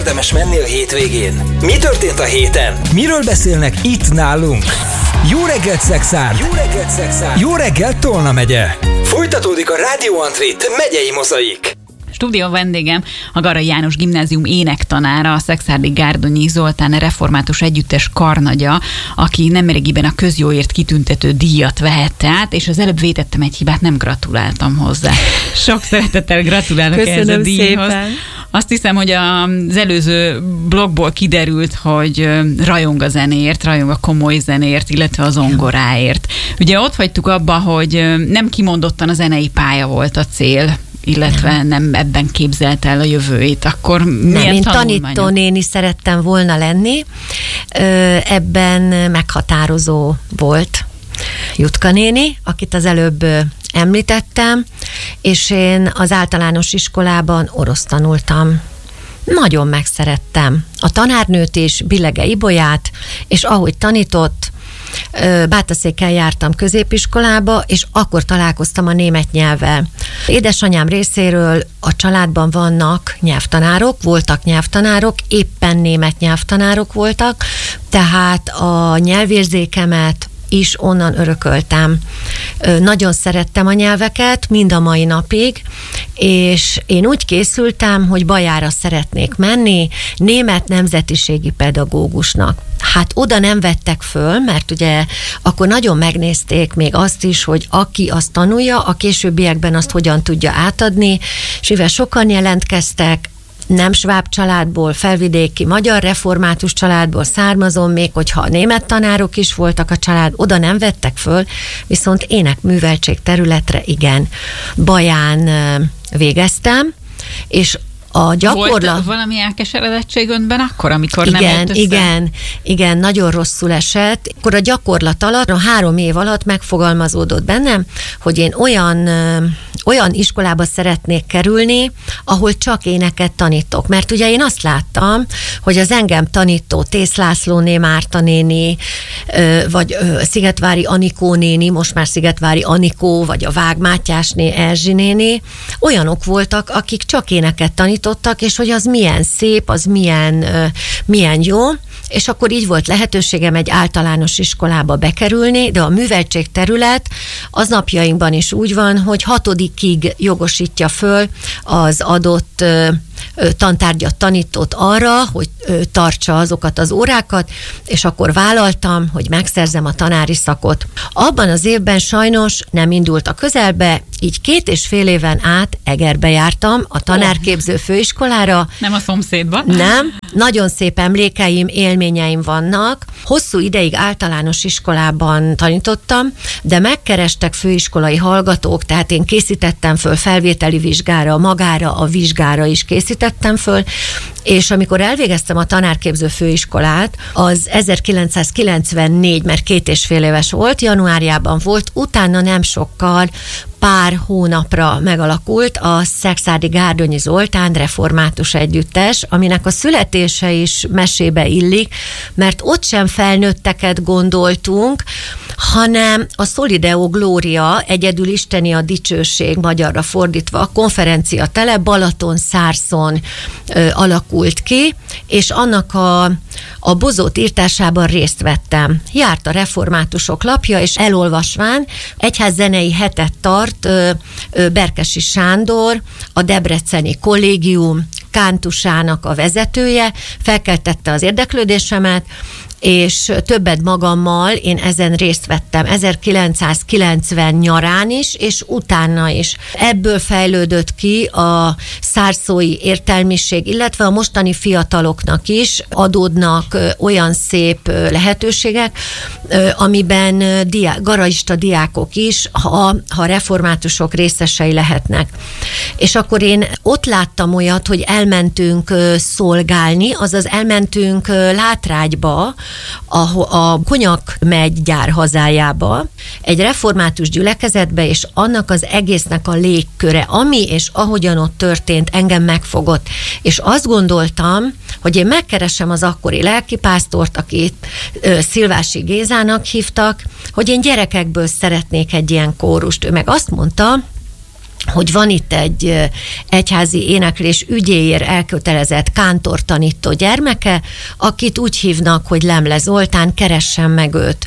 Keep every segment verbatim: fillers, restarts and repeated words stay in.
érdemes menni a hétvégén? Mi történt a héten? Miről beszélnek itt nálunk? Jó reggelt, Szexárd! Jó reggelt, Szexárd! Jó reggelt, Tolna megye! Folytatódik a Rádió Antrit megyei mozaik. Stúdió vendégem a Garai János Gimnázium énektanára, a Szekszárdi Gárdonyi Zoltán református együttes karnagya, aki nemrégiben a közjóért kitüntető díjat vehette át, és az előbb vétettem egy hibát, nem gratuláltam hozzá. Sok szeretettel gratulálok ehhez a díjhoz. Szépen. Azt hiszem, hogy az előző blogból kiderült, hogy rajong a zenéért, rajong a komoly zenéért, illetve a zongoráért. Ugye ott hagytuk abba, hogy nem kimondottan a zenei pálya volt a cél, illetve nem, nem ebben képzelt el a jövőjét, akkor miért nem, én tanítónéni szerettem volna lenni, ebben meghatározó volt Jutka néni, akit az előbb említettem, és én az általános iskolában orosz tanultam. Nagyon megszerettem a tanárnőt is, Bilege Ibolyát, és ahogy tanított, Bátaszéken jártam középiskolába, és akkor találkoztam a német nyelvvel. Édesanyám részéről a családban vannak nyelvtanárok, voltak nyelvtanárok, éppen német nyelvtanárok voltak, tehát a nyelvérzékemet is onnan örököltem. Nagyon szerettem a nyelveket, mind a mai napig, és én úgy készültem, hogy Bajára szeretnék menni, német nemzetiségi pedagógusnak. Hát oda nem vettek föl, mert ugye akkor nagyon megnézték még azt is, hogy aki azt tanulja, a későbbiekben azt hogyan tudja átadni, és mivel sokan jelentkeztek, nem sváb családból, felvidéki magyar református családból származom, még hogyha német tanárok is voltak a család, oda nem vettek föl, viszont énekműveltség területre igen. Baján végeztem, és a gyakorlat... Volt valami elkeseredettség önben akkor, amikor igen, nem jött össze? Igen, igen, nagyon rosszul esett. Akkor a gyakorlat alatt, a három év alatt megfogalmazódott bennem, hogy én olyan, olyan iskolába szeretnék kerülni, ahol csak éneket tanítok. Mert ugye én azt láttam, hogy az engem tanító Tész Lászlóné Márta néni, vagy Szigetvári Anikó néni, most már Szigetvári Anikó, vagy a Vág Mátyásné Erzsi néni, olyanok voltak, akik csak éneket tanítottak, és hogy az milyen szép, az milyen, milyen jó, és akkor így volt lehetőségem egy általános iskolába bekerülni, de a műveltség terület az napjainkban is úgy van, hogy hatodikig jogosítja föl az adott tantárgyat tanított arra, hogy tartsa azokat az órákat, és akkor vállaltam, hogy megszerzem a tanári szakot. Abban az évben sajnos nem indult a közelbe, így két és fél éven át Egerbe jártam a tanárképző főiskolára. Nem a szomszédban? Nem. Nagyon szép emlékeim, élményeim vannak. Hosszú ideig általános iskolában tanítottam, de megkerestek főiskolai hallgatók, tehát én készítettem föl felvételi vizsgára, magára a vizsgára is készítettem föl, és amikor elvégeztem a tanárképző főiskolát, az ezerkilencszázkilencvennégy, mert két és fél éves volt, januárjában volt, utána nem sokkal, pár hónapra megalakult a Szekszárdi Gárdonyi Zoltán református együttes, aminek a születése is mesébe illik, mert ott sem felnőtteket gondoltunk, hanem a Solideo Gloria, egyedül isteni a dicsőség, magyarra fordítva, a konferencia tele Balaton-Szárszon ö, alakult ki, és annak a, a bozót írtásában részt vettem. Járt a reformátusok lapja, és elolvasván egyházzenei hetet tart ö, ö, Berkesi Sándor, a debreceni kollégium kántusának a vezetője, felkeltette az érdeklődésemet, és többet magammal én ezen részt vettem ezerkilencszázkilencven nyarán is, és utána is. Ebből fejlődött ki a szárszói értelmiség, illetve a mostani fiataloknak is adódnak olyan szép lehetőségek, amiben diák, garaista diákok is, ha, ha reformátusok részesei lehetnek. És akkor én ott láttam olyat, hogy elmentünk szolgálni, azaz elmentünk Látrágyba, a, a Konyak megy gyár hazájába, egy református gyülekezetbe, és annak az egésznek a légköre, ami és ahogyan ott történt, engem megfogott. És azt gondoltam, hogy én megkeresem az akkori lelkipásztort, akit ö, Szilvási Gézának hívtak, hogy én gyerekekből szeretnék egy ilyen kórust. Ő meg azt mondta, hogy van itt egy egyházi éneklés ügyéért elkötelezett kántortanító gyermeke, akit úgy hívnak, hogy Lemle Zoltán, keressen meg őt.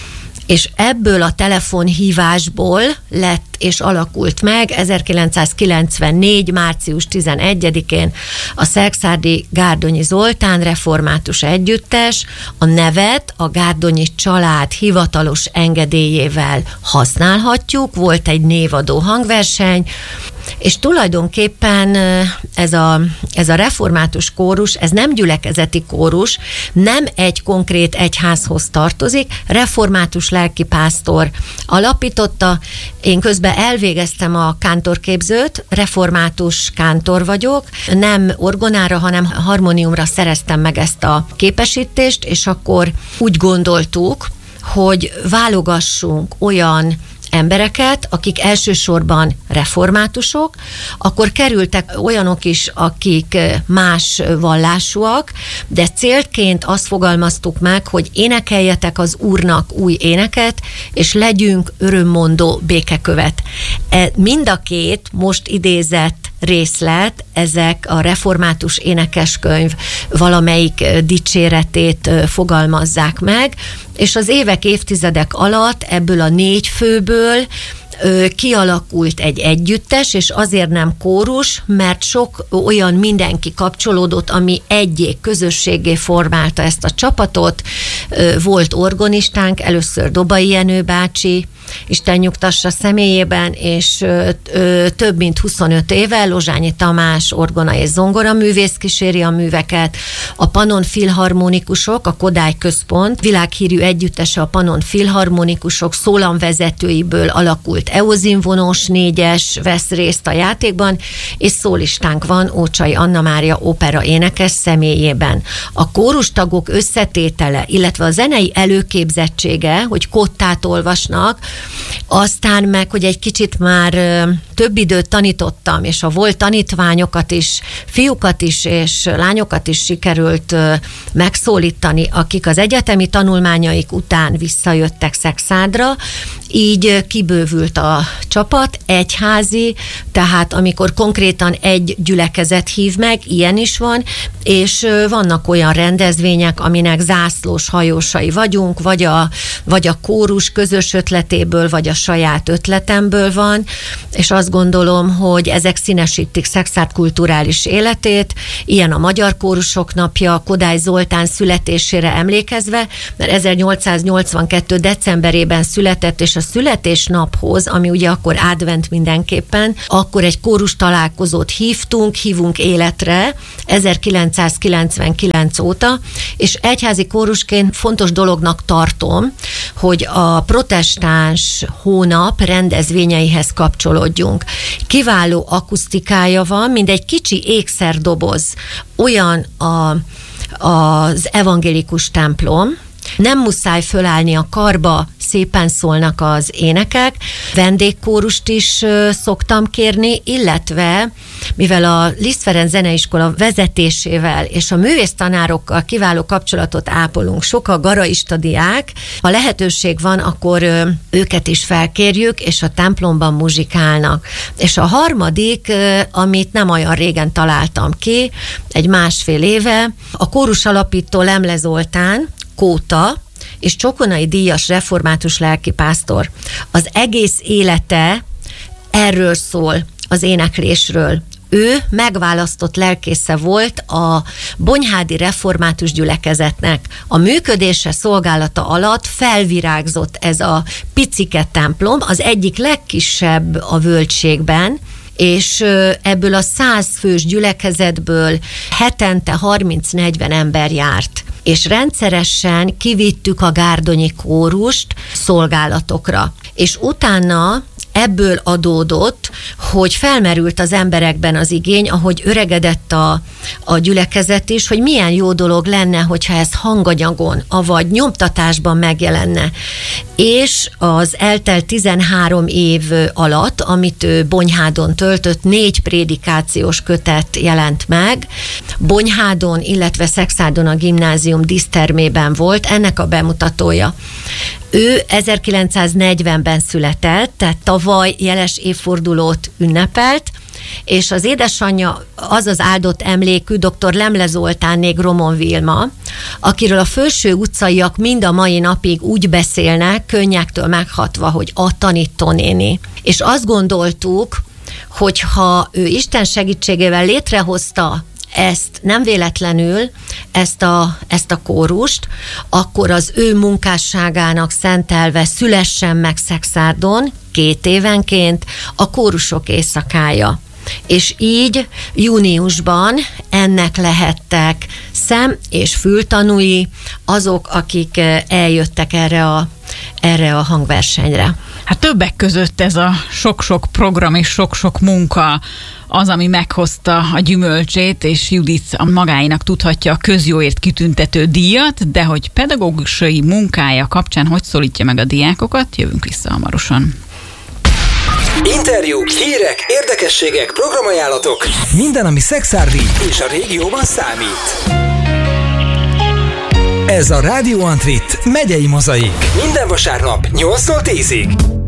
És ebből a telefonhívásból lett és alakult meg ezerkilencszázkilencvennégy. március tizenegyedikén a Szekszárdi Gárdonyi Zoltán Református Együttes. A nevet a Gárdonyi család hivatalos engedélyével használhatjuk, volt egy névadó hangverseny, és tulajdonképpen ez a, ez a református kórus, ez nem gyülekezeti kórus, nem egy konkrét egyházhoz tartozik, református lelkipásztor alapította, én közben elvégeztem a kántorképzőt, református kántor vagyok, nem orgonára, hanem harmoniumra szereztem meg ezt a képesítést, és akkor úgy gondoltuk, hogy válogassunk olyan embereket, akik elsősorban reformátusok, akkor kerültek olyanok is, akik más vallásúak, de célként azt fogalmaztuk meg, hogy énekeljetek az Úrnak új éneket, és legyünk örömmondó békekövet. Mind a két most idézett részlet, ezek a református énekeskönyv valamelyik dicséretét fogalmazzák meg, és az évek, évtizedek alatt ebből a négy főből kialakult egy együttes, és azért nem kórus, mert sok olyan mindenki kapcsolódott, ami egyik közösségé formálta ezt a csapatot. Volt orgonistánk, először Dobai Jenő bácsi, Isten nyugtassa személyében, és ö, ö, több mint huszonöt éve Lozsányi Tamás orgona és zongora művész kíséri a műveket. A Pannon Filharmonikusok, a Kodály Központ világhírű együttese, a Pannon Filharmonikusok szólamvezetőiből alakult eozinvonós négyes vesz részt a játékban, és szólistánk van Ócsai Anna Mária opera énekes személyében. A kórustagok összetétele, illetve a zenei előképzettsége, hogy kottát olvasnak, aztán meg, hogy egy kicsit már több időt tanítottam, és a volt tanítványokat is, fiúkat is, és lányokat is sikerült megszólítani, akik az egyetemi tanulmányaik után visszajöttek Szexádra, így kibővült a csapat, egyházi, tehát amikor konkrétan egy gyülekezet hív meg, ilyen is van, és vannak olyan rendezvények, aminek zászlós hajósai vagyunk, vagy a, vagy a kórus közös ötletéből, vagy a saját ötletemből van, és azt gondolom, hogy ezek színesítik Szexárd kulturális életét, ilyen a Magyar Kórusok Napja, Kodály Zoltán születésére emlékezve, mert ezernyolcszáznyolcvankettő decemberében született, és a születésnaphoz, ami ugye akkor advent mindenképpen, akkor egy kórus találkozót hívtunk, hívunk életre ezerkilencszázkilencvenkilenc óta, és egyházi kórusként fontos dolognak tartom, hogy a protestáns hónap rendezvényeihez kapcsolódjunk. Kiváló akusztikája van, mint egy kicsi ékszerdoboz, olyan a, az evangélikus templom, nem muszáj fölállni a karba, szépen szólnak az énekek, vendégkórust is szoktam kérni, illetve mivel a Liszt Ferenc Zeneiskola vezetésével és a művésztanárokkal kiváló kapcsolatot ápolunk, sok a garaista diák, ha lehetőség van, akkor őket is felkérjük, és a templomban muzsikálnak. És a harmadik, amit nem olyan régen találtam ki, egy másfél éve, a kórus alapító Lemle Zoltán, Kóta, és Csokonai díjas református lelkipásztor. Az egész élete erről szól, az éneklésről. Ő megválasztott lelkésze volt a Bonyhádi Református Gyülekezetnek. A működése szolgálata alatt felvirágzott ez a picike templom, az egyik legkisebb a völgységben, és ebből a száz fős gyülekezetből hetente harminc-negyven ember járt. És rendszeresen kivittük a gárdonyi kórust szolgálatokra. És utána ebből adódott, hogy felmerült az emberekben az igény, ahogy öregedett a, a gyülekezet is, hogy milyen jó dolog lenne, hogyha ez hanganyagon, avagy nyomtatásban megjelenne. És az eltelt tizenhárom év alatt, amit ő Bonyhádon töltött, négy prédikációs kötet jelent meg. Bonyhádon, illetve Szexárdon a gimnázium dísztermében volt ennek a bemutatója. Ő ezerkilencszáznegyvenben született, tehát tavaly jeles évfordulót ünnepelt, és az édesanyja az az áldott emlékű dr. Lemle Zoltánné Gromon Vilma, akiről a Fölső utcaiak mind a mai napig úgy beszélnek, könnyektől meghatva, hogy a tanítónéni. És azt gondoltuk, hogy ha ő Isten segítségével létrehozta ezt nem véletlenül, ezt a, ezt a kórust, akkor az ő munkásságának szentelve szülessen meg Szekszárdon két évenként a kórusok éjszakája. És így júniusban ennek lehettek szem- és fültanúi azok, akik eljöttek erre a, erre a hangversenyre. Hát többek között ez a sok-sok program és sok-sok munka az, ami meghozta a gyümölcsét, és Judit a magáinak tudhatja a közjóért kitüntető díjat, de hogy pedagógusai munkája kapcsán hogy szólítja meg a diákokat, jövünk vissza hamarosan. Interjúk, hírek, érdekességek, programajánlatok. Minden, ami Szekszárdi és a régióban számít. Ez a Radio Antrit megyei mozaik. Minden vasárnap nyolctól tízig.